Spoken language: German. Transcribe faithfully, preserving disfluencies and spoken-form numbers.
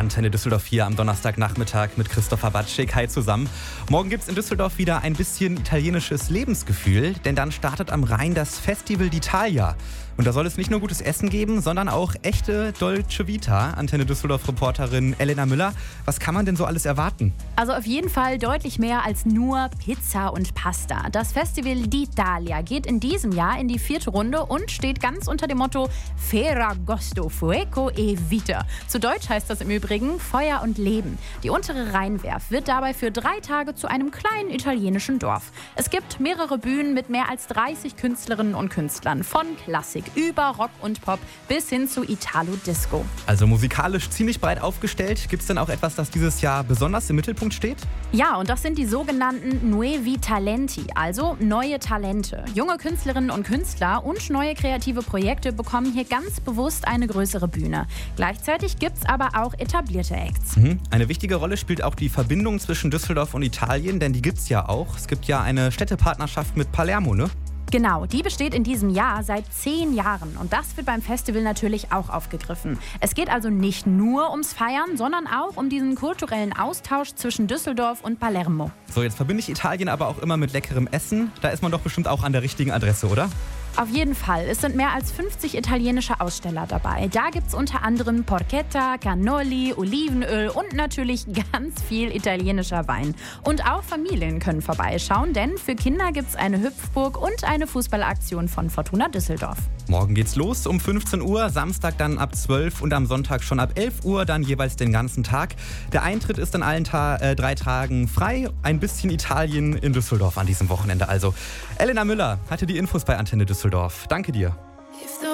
Antenne Düsseldorf hier am Donnerstagnachmittag mit Christopher Batschik. Hi zusammen. Morgen gibt es in Düsseldorf wieder ein bisschen italienisches Lebensgefühl, denn dann startet am Rhein das Festival d'Italia. Und da soll es nicht nur gutes Essen geben, sondern auch echte Dolce Vita. Antenne Düsseldorf-Reporterin Elena Müller, was kann man denn so alles erwarten? Also auf jeden Fall deutlich mehr als nur Pizza und Pasta. Das Festival d'Italia geht in diesem Jahr in die vierte Runde und steht ganz unter dem Motto Ferragosto, Fuoco e Vita. Zu Deutsch heißt das im Übrigen Feuer und Leben. Die untere Rheinwerft wird dabei für drei Tage zu einem kleinen italienischen Dorf. Es gibt mehrere Bühnen mit mehr als dreißig Künstlerinnen und Künstlern, von Klassik über Rock und Pop bis hin zu Italo-Disco. Also musikalisch ziemlich breit aufgestellt. Gibt es denn auch etwas, das dieses Jahr besonders im Mittelpunkt steht? Ja, und das sind die sogenannten Nuovi Talenti, also neue Talente. Junge Künstlerinnen und Künstler und neue kreative Projekte bekommen hier ganz bewusst eine größere Bühne. Gleichzeitig gibt es aber auch etablierte Acts. Mhm. Eine wichtige Rolle spielt auch die Verbindung zwischen Düsseldorf und Italien, denn die gibt es ja auch. Es gibt ja eine Städtepartnerschaft mit Palermo, ne? Genau, die besteht in diesem Jahr seit zehn Jahren und das wird beim Festival natürlich auch aufgegriffen. Es geht also nicht nur ums Feiern, sondern auch um diesen kulturellen Austausch zwischen Düsseldorf und Palermo. So, jetzt verbinde ich Italien aber auch immer mit leckerem Essen. Da ist man doch bestimmt auch an der richtigen Adresse, oder? Auf jeden Fall. Es sind mehr als fünfzig italienische Aussteller dabei. Da gibt es unter anderem Porchetta, Cannoli, Olivenöl und natürlich ganz viel italienischer Wein. Und auch Familien können vorbeischauen, denn für Kinder gibt es eine Hüpfburg und eine Fußballaktion von Fortuna Düsseldorf. Morgen geht's los um fünfzehn Uhr, Samstag dann ab zwölf und am Sonntag schon ab elf Uhr, dann jeweils den ganzen Tag. Der Eintritt ist an allen Ta- äh, drei Tagen frei. Ein bisschen Italien in Düsseldorf an diesem Wochenende also. Elena Müller hatte die Infos bei Antenne Düsseldorf. Danke dir.